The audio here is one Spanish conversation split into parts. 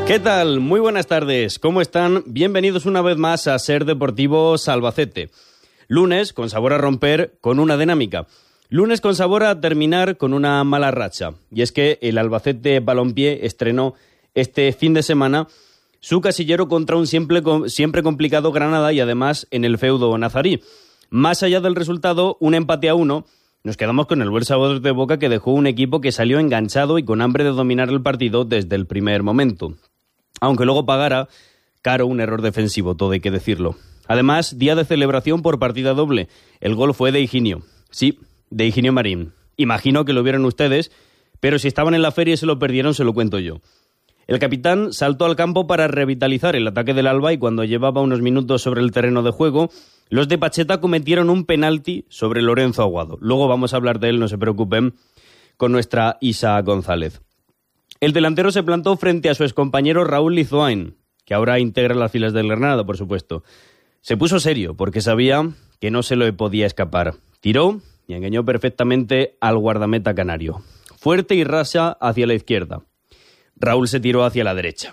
¿Qué tal? Muy buenas tardes. ¿Cómo están? Bienvenidos una vez más a Ser Deportivos Albacete. Lunes con sabor a romper con una dinámica. Lunes con sabor a terminar con una mala racha. Y es que el Albacete Balompié estrenó este fin de semana su casillero contra un siempre complicado Granada y además en el feudo nazarí. Más allá del resultado, un empate a 1, nos quedamos con el buen sabor de boca que dejó un equipo que salió enganchado y con hambre de dominar el partido desde el primer momento. Aunque luego pagara caro un error defensivo, todo hay que decirlo. Además, día de celebración por partida doble. El gol fue de Higinio. Sí, de Higinio Marín. Imagino que lo vieron ustedes, pero si estaban en la feria y se lo perdieron, se lo cuento yo. El capitán saltó al campo para revitalizar el ataque del Alba y cuando llevaba unos minutos sobre el terreno de juego, los de Pacheta cometieron un penalti sobre Lorenzo Aguado. Luego vamos a hablar de él, no se preocupen, con nuestra Isa González. El delantero se plantó frente a su excompañero Raúl Lizoain, que ahora integra las filas del Granada, por supuesto. Se puso serio porque sabía que no se le podía escapar. Tiró y engañó perfectamente al guardameta canario. Fuerte y rasa hacia la izquierda. Raúl se tiró hacia la derecha.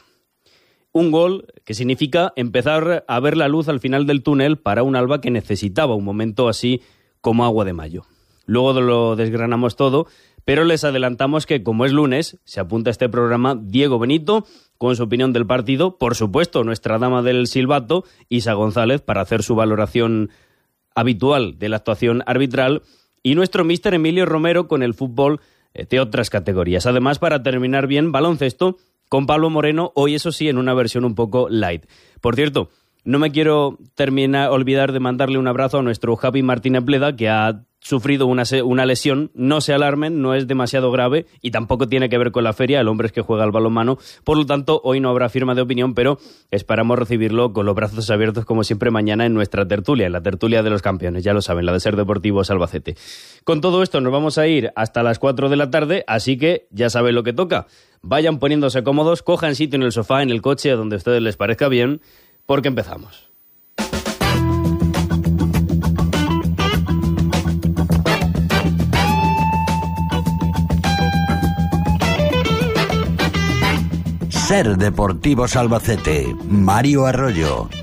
Un gol que significa empezar a ver la luz al final del túnel para un Alba que necesitaba un momento así como agua de mayo. Luego lo desgranamos todo, pero les adelantamos que, como es lunes, se apunta a este programa Diego Benito con su opinión del partido, por supuesto, nuestra dama del silbato, Isa González, para hacer su valoración habitual de la actuación arbitral, y nuestro míster Emilio Romero con el fútbol de otras categorías. Además, para terminar bien, baloncesto con Pablo Moreno, hoy eso sí, en una versión un poco light. Por cierto, no me quiero olvidar de mandarle un abrazo a nuestro Javi Martínez Bleda, que ha sufrido una lesión. No se alarmen, no es demasiado grave y tampoco tiene que ver con la feria, el hombre es que juega al balonmano. Por lo tanto, hoy no habrá firma de opinión, pero esperamos recibirlo con los brazos abiertos como siempre mañana en nuestra tertulia, en la tertulia de los campeones, ya lo saben, la de Ser Deportivos Albacete. Con todo esto nos vamos a ir hasta las 4 de la tarde, así que ya saben lo que toca. Vayan poniéndose cómodos, cojan sitio en el sofá, en el coche, donde a ustedes les parezca bien, porque empezamos. Ser Deportivos Albacete, Mario Arroyo.